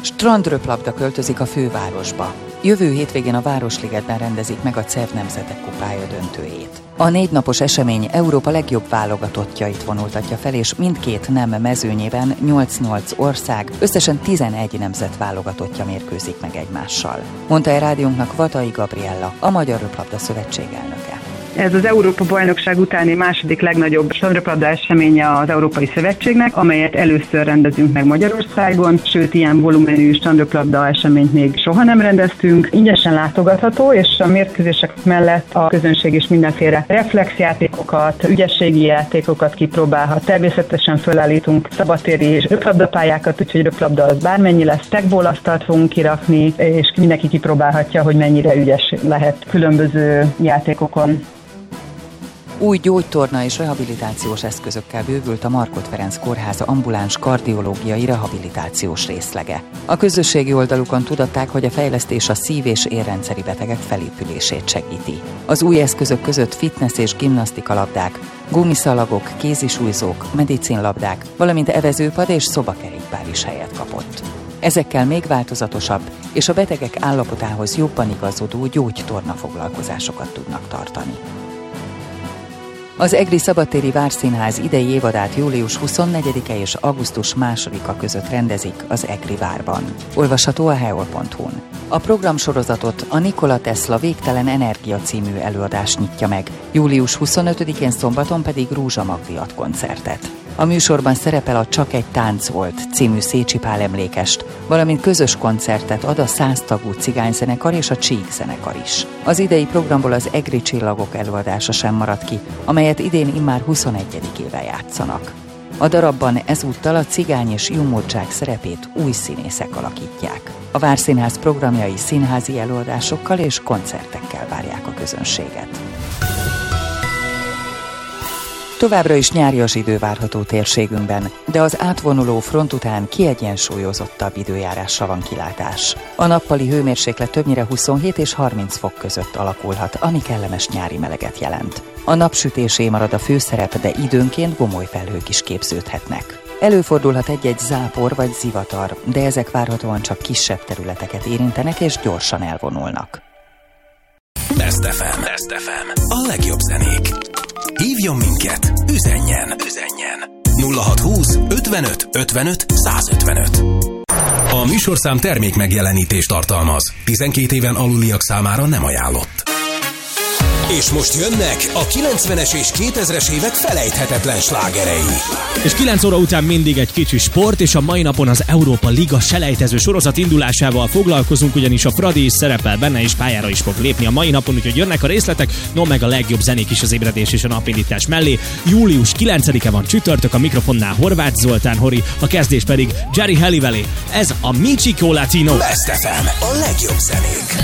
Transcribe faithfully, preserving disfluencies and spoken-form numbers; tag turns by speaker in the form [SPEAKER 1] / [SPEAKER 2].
[SPEAKER 1] Strandröplabda költözik a fővárosba. Jövő hétvégén a Városligetben rendezik meg a cé e vé Nemzetek Kupája döntőjét. A négy napos esemény Európa legjobb válogatottjait vonultatja fel, és mindkét nem mezőnyében nyolc-nyolc ország, összesen tizenegy nemzet válogatottja mérkőzik meg egymással. Mondta el rádiónknak Vatai Gabriella, a Magyar Röplabda Szövetség elnöke.
[SPEAKER 2] Ez az Európa-bajnokság utáni második legnagyobb strandröplabda eseménye az Európai Szövetségnek, amelyet először rendezünk meg Magyarországon, sőt ilyen volumenű strandröplabda eseményt még soha nem rendeztünk. Ingyenesen látogatható, és a mérkőzések mellett a közönség is mindenféle reflexjátékokat, ügyességi játékokat kipróbálhat. Természetesen fölállítunk szabadtéri és röplabdapályákat, úgyhogy röplabda az bármennyi lesz, tekból asztalt fogunk kirakni, és mindenki kipróbálhatja, hogy mennyire ügyes lehet különböző játékokon.
[SPEAKER 1] Új gyógytorna és rehabilitációs eszközökkel bővült a Markhot Ferenc Kórház ambuláns kardiológiai rehabilitációs részlege. A közösségi oldalukon tudatták, hogy a fejlesztés a szív- és érrendszeri betegek felépülését segíti. Az új eszközök között fitness és gimnasztikalabdák, gumiszalagok, kézisúlyzók, medicinlabdák, valamint evezőpad és szobakerékpár is helyet kapott. Ezekkel még változatosabb és a betegek állapotához jobban igazodó gyógytorna foglalkozásokat tudnak tartani. Az Egri Szabadtéri Várszínház idei évadát július huszonnegyedike és augusztus másodika között rendezik az Egri Várban. Olvasható a heol pont hu-n. A programsorozatot a Nikola Tesla Végtelen Energia című előadás nyitja meg, július huszonötödikén szombaton pedig Rúzsa Magdi ad koncertet. A műsorban szerepel a Csak egy tánc volt című Szécsi Pál emlékest, valamint közös koncertet ad a száztagú cigányzenekar és a Csík zenekar is. Az idei programból az Egri Csillagok előadása sem maradt ki, amelyet idén immár huszonegyedik éve játszanak. A darabban ezúttal a cigány és jumódzsák szerepét új színészek alakítják. A Várszínház programjai színházi előadásokkal és koncertekkel várják a közönséget. Továbbra is nyárias idő várható térségünkben, de az átvonuló front után kiegyensúlyozottabb időjárásra van kilátás. A nappali hőmérséklet többnyire huszonhét és harminc fok között alakulhat, ami kellemes nyári meleget jelent. A napsütésé marad a főszerep, de időnként gomolyfelhők is képződhetnek. Előfordulhat egy-egy zápor vagy zivatar, de ezek várhatóan csak kisebb területeket érintenek és gyorsan elvonulnak.
[SPEAKER 3] Best ef em. Best ef em. A legjobb zenék. Hívjon minket, üzenjen, üzenjen. nulla hat húsz ötvenöt ötvenöt százötvenöt. A műsorszám termék megjelenítést tartalmaz. tizenkét éven aluliak számára nem ajánlott. És most jönnek a kilencvenes és kétezres évek felejthetetlen slágerei.
[SPEAKER 4] És kilenc óra után mindig egy kicsi sport, és a mai napon az Európa Liga selejtező sorozat indulásával foglalkozunk, ugyanis a Fradi is szerepel benne, és pályára is fog lépni a mai napon, úgyhogy jönnek a részletek, no meg a legjobb zenék is az ébredés és a napindítás mellé. július kilencedike van csütörtök, a mikrofonnál Horváth Zoltán Hori, a kezdés pedig Jerry Halliwell. Ez a Michiko Latino.
[SPEAKER 3] Best ef em, a legjobb zenék.